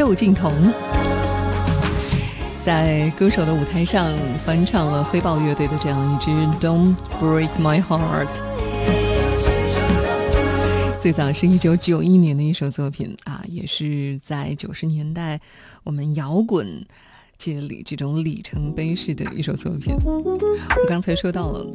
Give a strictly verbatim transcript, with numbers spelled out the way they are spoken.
窦靖童在歌手的舞台上翻唱了黑豹乐队的这样一支 Don't Break My Heart， 最早是一九九一年的一首作品啊，也是在九十年代我们摇滚界里这种里程碑式的一首作品。我刚才说到了